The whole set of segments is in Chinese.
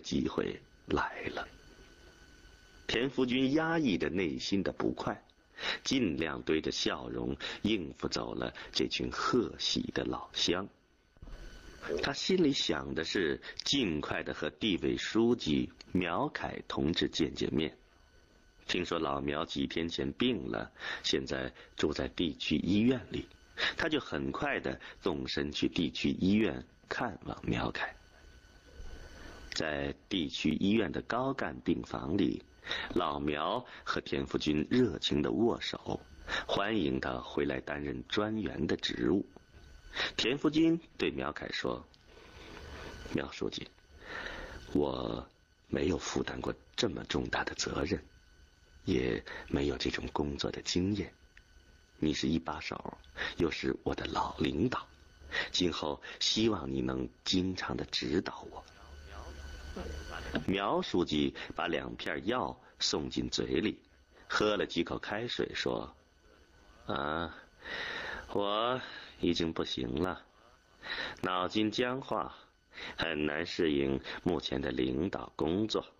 机会来了。田福军压抑着内心的不快，尽量堆着笑容应付走了这群贺喜的老乡。他心里想的是尽快的和地委书记苗凯同志见面。听说老苗几天前病了，现在住在地区医院里，他就很快的动身去地区医院看望苗凯。在地区医院的高干病房里，老苗和田福军热情的握手，欢迎他回来担任专员的职务。田福军对苗凯说：苗书记，我没有负担过这么重大的责任，也没有这种工作的经验，你是一把手，又是我的老领导，今后希望你能经常的指导我。苗书记把2片药送进嘴里，喝了几口开水，说：我已经不行了，脑筋僵化，很难适应目前的领导工作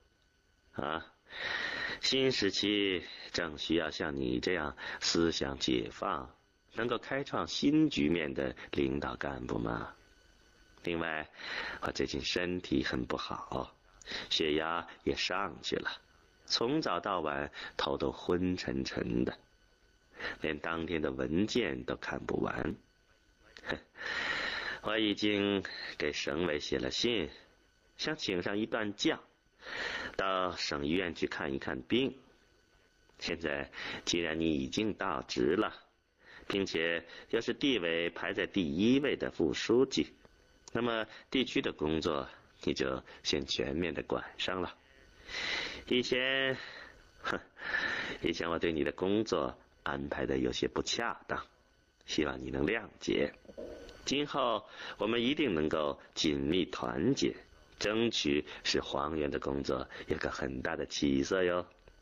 新时期正需要像你这样思想解放，能够开创新局面的领导干部嘛。另外，我最近身体很不好，血压也上去了，从早到晚头都昏沉沉的，连当天的文件都看不完。我已经给省委写了信，想请上一段假，到省医院去看一看病。现在既然你已经到职了，并且又是地委排在第1位的副书记，那么地区的工作你就先全面的管上了。以前我对你的工作安排的有些不恰当，希望你能谅解。今后我们一定能够紧密团结，争取使黄原的工作有个很大的起色哟。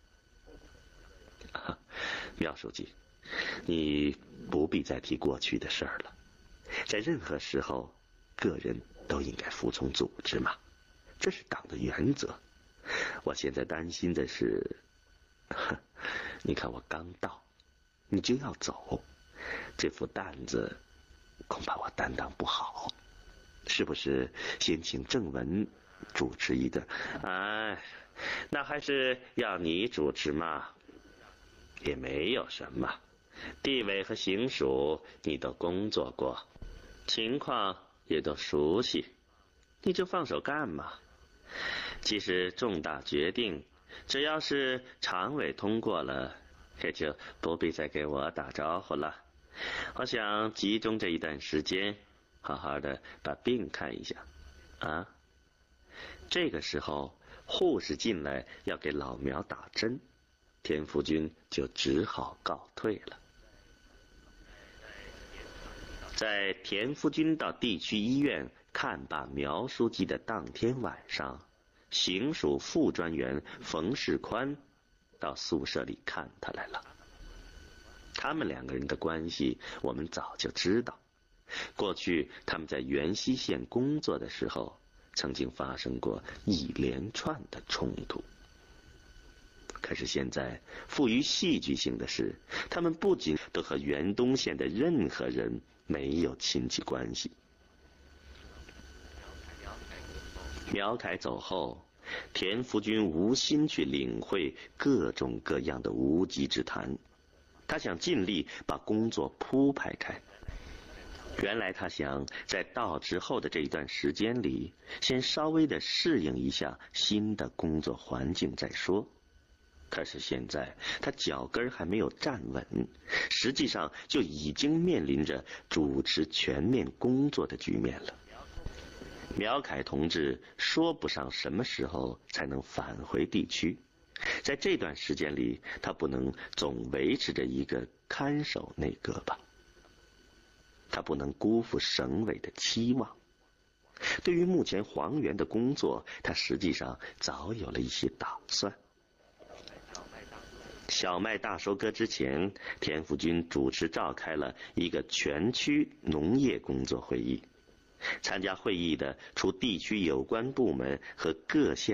苗书记，你不必再提过去的事儿了，在任何时候个人都应该服从组织嘛，这是党的原则。我现在担心的是，你看我刚到，你就要走，这副担子恐怕我担当不好，是不是先请郑文主持一段？那还是要你主持嘛。也没有什么，地委和行署你都工作过，情况也都熟悉，你就放手干嘛。其实重大决定只要是常委通过了，也就不必再给我打招呼了。我想集中这一段时间好好的把病看一下这个时候护士进来要给老苗打针，田福军就只好告退了。在田福军到地区医院看罢苗书记的当天晚上，行署副专员冯世宽到宿舍里看他来了。他们2个人的关系我们早就知道，过去他们在元溪县工作的时候曾经发生过一连串的冲突。可是现在富于戏剧性的是，他们不仅都和元东县的任何人没有亲戚关系。苗凯走后，田福军无心去领会各种各样的无稽之谈，他想尽力把工作铺排开。原来他想在到职后的这一段时间里，先稍微的适应一下新的工作环境再说。可是现在他脚跟还没有站稳，实际上就已经面临着主持全面工作的局面了。苗凯同志说不上什么时候才能返回地区，在这段时间里他不能总维持着一个看守内阁吧，他不能辜负省委的期望。对于目前黄原的工作，他实际上早有了一些打算。小麦大收割之前，田福军主持召开了一个全区农业工作会议。参加会议的除地区有关部门和各县